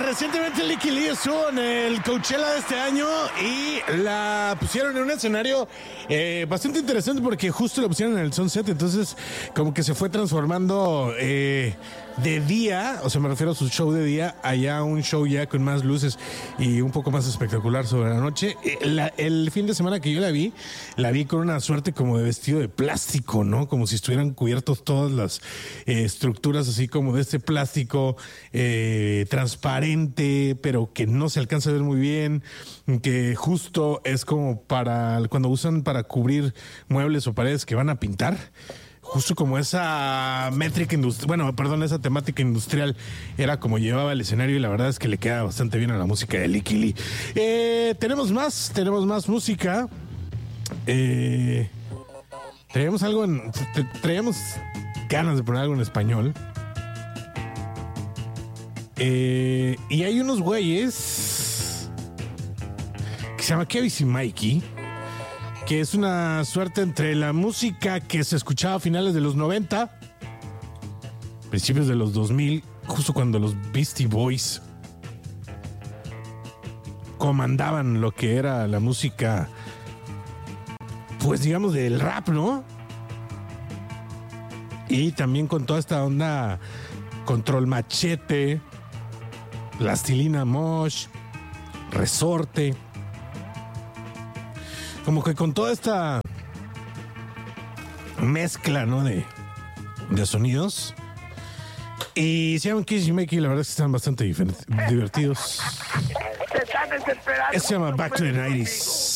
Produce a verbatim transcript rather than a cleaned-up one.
recientemente Licky Lee estuvo en el Coachella de este año y la pusieron en un escenario eh, bastante interesante porque justo la pusieron en el Sunset, entonces como que se fue transformando eh, de día, o sea, me refiero a su show de día, allá un show ya con más luces y un poco más espectacular sobre la noche. Eh, la, el fin de semana que yo la vi, la vi con una suerte como de vestido de plástico, ¿no? Como si estuvieran cubiertos todas las eh, estructuras así como de este plástico eh, transparente, pero que no se alcanza a ver muy bien, que justo es como para cuando usan para cubrir muebles o paredes que van a pintar. Justo como esa métrica industrial, bueno, perdón, esa temática industrial era como llevaba el escenario y la verdad es que le queda bastante bien a la música de Licky Lee. Eh, tenemos más, tenemos más música. Eh, traíamos algo en, traíamos ganas de poner algo en español. Eh, y hay unos güeyes que se llama Kevin y Mikey, que es una suerte entre la música que se escuchaba a finales de los noventa, principios de los dos mil, justo cuando los Beastie Boys comandaban lo que era la música, pues digamos del rap, ¿no? Y también con toda esta onda Control Machete, Plastilina Mosh, Resorte. Como que con toda esta mezcla, ¿no? De, de sonidos. Y se llaman Kiss y Mikey, la verdad es que están bastante divertidos. Te están desesperando. Esto se llama Back to the nineties.